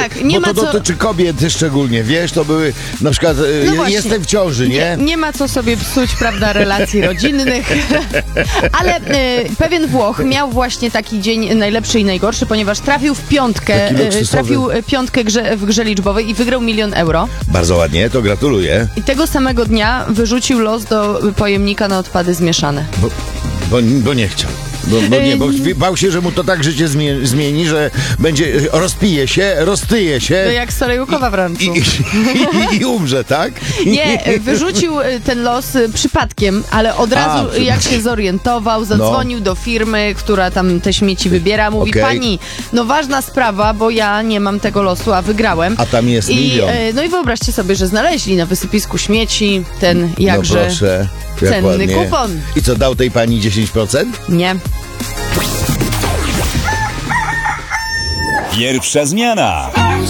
tak, nie bo ma to co... dotyczy kobiety szczególnie, wiesz, to były na przykład, No właśnie. jestem w ciąży, nie? Nie ma co sobie psuć, prawda, relacji rodzinnych. Ale pewien Włoch miał właśnie taki dzień najlepszy i najgorszy, ponieważ trafił w piątkę, Taki luksusowy. trafił piątkę w grze liczbowej i wygrał 1 000 000 euro. Bardzo ładnie, to gratuluję. I tego samego dnia wyrzucił los do pojemnika na odpady zmieszane. Bo nie chciał. Bo bał się, że mu to tak życie zmieni, że będzie, roztyje się. To jak Solejówkowa w ranczu. I umrze, tak? Nie, wyrzucił ten los przypadkiem, ale od razu jak się zorientował, zadzwonił do firmy, która tam te śmieci wybiera, mówi, pani, no ważna sprawa, bo ja nie mam tego losu, a wygrałem. A tam jest 1 000 000. No i wyobraźcie sobie, że znaleźli na wysypisku śmieci ten jakże proszę, cenny ładnie. kupon. I co, dał tej pani 10%? Nie. Pierwsza zmiana.